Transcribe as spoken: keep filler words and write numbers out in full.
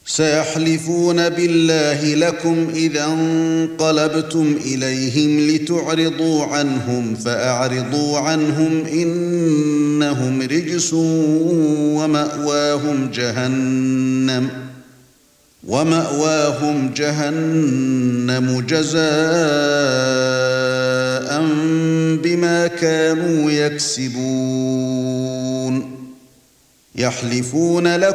سيحلفون بالله لكم إذا انقلبتم إليهم لتعرضوا عنهم فأعرضوا عنهم إنهم رجس ومأواهم جهنم ومأواهم جهنم جزاء بما كانوا يكسبون يحلفون لكم